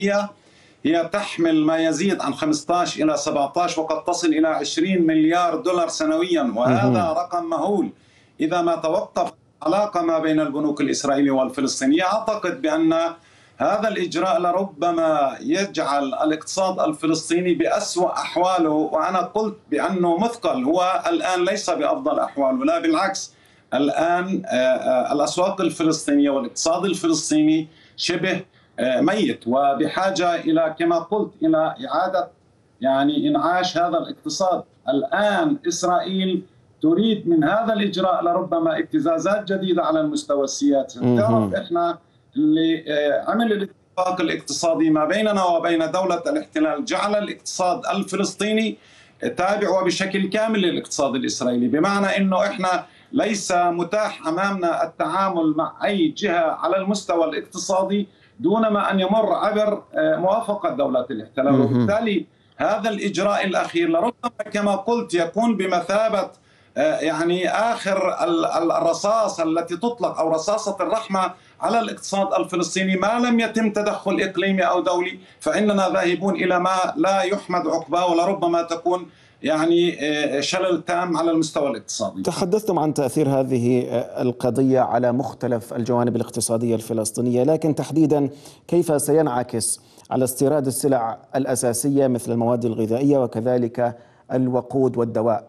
هي تحمل ما يزيد عن 15 إلى 17 وقد تصل إلى 20 مليار دولار سنويا، وهذا رقم مهول. إذا ما توقف العلاقة ما بين البنوك الإسرائيلية والفلسطينية، أعتقد بأن هذا الإجراء لربما يجعل الاقتصاد الفلسطيني بأسوأ أحواله، وأنا قلت بأنه مثقل. هو الآن ليس بأفضل أحواله، لا بالعكس. الآن الأسواق الفلسطينية والاقتصاد الفلسطيني شبه ميت، وبحاجة إلى كما قلت إلى إعادة إنعاش هذا الاقتصاد. الآن إسرائيل تريد من هذا الإجراء لربما ابتزازات جديدة على المستوى السياسي. تعرف إحنا اللي عمل الاتفاق الاقتصادي ما بيننا وبين دولة الاحتلال جعل الاقتصاد الفلسطيني تابع وبشكل كامل للاقتصاد الإسرائيلي، بمعنى أنه إحنا ليس متاح أمامنا التعامل مع أي جهة على المستوى الاقتصادي دون ما أن يمر عبر موافقة دولة الاحتلال. وبالتالي هذا الإجراء الأخير لربما كما قلت يكون بمثابة آخر الرصاص التي تطلق، أو رصاصة الرحمة على الاقتصاد الفلسطيني. ما لم يتم تدخل إقليمي أو دولي فإننا ذاهبون إلى ما لا يحمد عقباه، ولربما تكون شلل تام على المستوى الاقتصادي. تحدثتم عن تأثير هذه القضية على مختلف الجوانب الاقتصادية الفلسطينية، لكن تحديدا كيف سينعكس على استيراد السلع الأساسية مثل المواد الغذائية وكذلك الوقود والدواء؟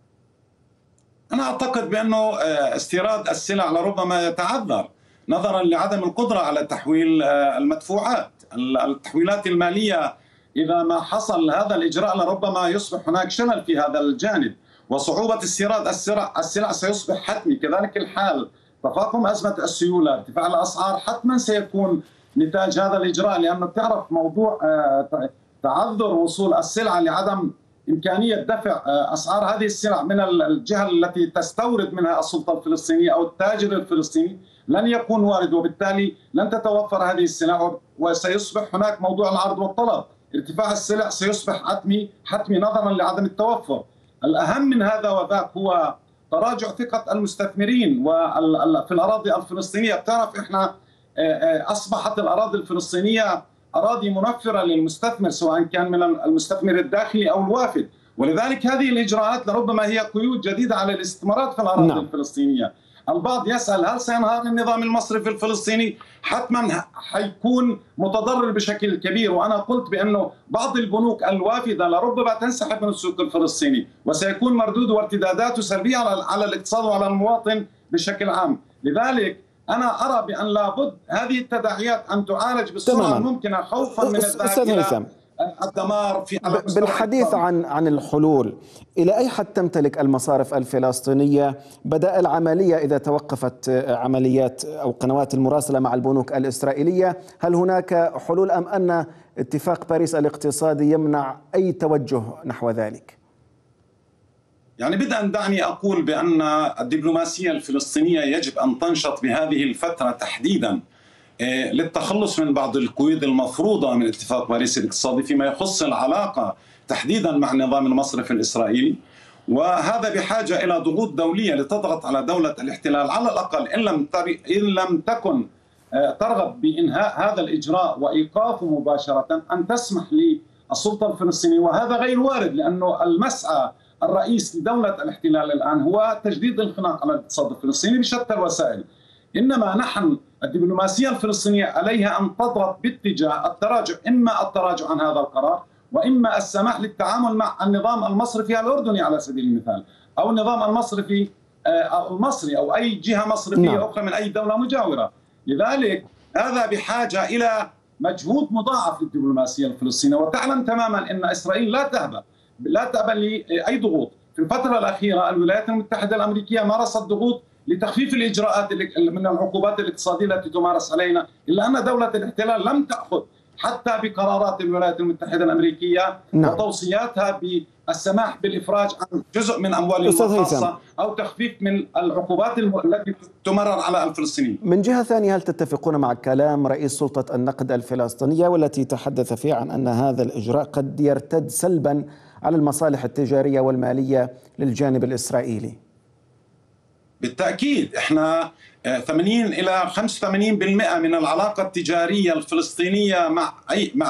أنا أعتقد بأنه استيراد السلع لربما يتعذر نظرا لعدم القدرة على تحويل المدفوعات، التحويلات المالية. إذا ما حصل هذا الإجراء لربما يصبح هناك شلل في هذا الجانب، وصعوبة استيراد السلع سيصبح حتمي. كذلك الحال تفاقم أزمة السيولة، ارتفاع الأسعار حتما سيكون نتاج هذا الإجراء، لأنه تعرف موضوع تعذر وصول السلعة لعدم إمكانية دفع أسعار هذه السلع من الجهة التي تستورد منها السلطة الفلسطينية أو التاجر الفلسطيني لن يكون وارد، وبالتالي لن تتوفر هذه السلع، وسيصبح هناك موضوع العرض والطلب. ارتفاع السلع سيصبح حتمي نظرا لعدم التوفر. الأهم من هذا وذاك هو تراجع ثقة المستثمرين في الأراضي الفلسطينية. بتعرف إحنا أصبحت الأراضي الفلسطينية أراضي منفرة للمستثمر، سواء كان من المستثمر الداخلي أو الوافد، ولذلك هذه الإجراءات لربما هي قيود جديدة على الاستثمارات في الأراضي الفلسطينية. البعض يسأل هل سينهار النظام المصرفي الفلسطيني؟ حتما حيكون متضرر بشكل كبير، وأنا قلت بأنه بعض البنوك الوافدة لربما تنسحب من السوق الفلسطيني، وسيكون مردود وارتداداته سلبية على الاقتصاد وعلى المواطن بشكل عام. لذلك أنا أرى بأن لابد هذه التداعيات أن تعالج بالصورة الممكنة، خوفا من الذهاب إلى الدمار بالحديث عن الحلول. إلى أي حد تمتلك المصارف الفلسطينية بدائل عملية إذا توقفت عمليات أو قنوات المراسلة مع البنوك الإسرائيلية؟ هل هناك حلول أم أن اتفاق باريس الاقتصادي يمنع أي توجه نحو ذلك؟ بدءا دعني أقول بأن الدبلوماسية الفلسطينية يجب أن تنشط بهذه الفترة تحديدا للتخلص من بعض القيود المفروضة من اتفاق باريس الاقتصادي فيما يخص العلاقة تحديدا مع النظام المصرفي الإسرائيلي، وهذا بحاجة إلى ضغوط دولية لتضغط على دولة الاحتلال على الأقل إن لم تكن ترغب بإنهاء هذا الإجراء وإيقافه مباشرة، أن تسمح للسلطة الفلسطينية. وهذا غير وارد، لأنه المسعى الرئيس لدولة الاحتلال الآن هو تجديد الخناق على الاقتصاد الفلسطيني بشتى الوسائل. إنما نحن الدبلوماسية الفلسطينية عليها أن تضغط باتجاه التراجع، إما التراجع عن هذا القرار، وإما السماح للتعامل مع النظام المصرفي الأردني على سبيل المثال، أو النظام المصرفي المصري، أو أي جهة مصرفية أخرى من أي دولة مجاورة. لذلك هذا بحاجة إلى مجهود مضاعف للدبلوماسية الفلسطينية، وتعلم تماما أن إسرائيل لا تأبى لأي ضغوط. في الفترة الأخيرة الولايات المتحدة الأمريكية مارست ضغوط لتخفيف الإجراءات من العقوبات الاقتصادية التي تمارس علينا، إلا أن دولة الاحتلال لم تأخذ حتى بقرارات الولايات المتحدة الأمريكية وتوصياتها بالسماح بالإفراج عن جزء من أموالهم الخاصة أو تخفيف من العقوبات التي تمرر على الفلسطينيين. من جهة ثانية، هل تتفقون مع كلام رئيس سلطة النقد الفلسطينية والتي تحدث فيه عن أن هذا الإجراء قد يرتد سلبا على المصالح التجارية والمالية للجانب الإسرائيلي؟ بالتأكيد احنا 80 إلى 85% من العلاقة التجارية الفلسطينية مع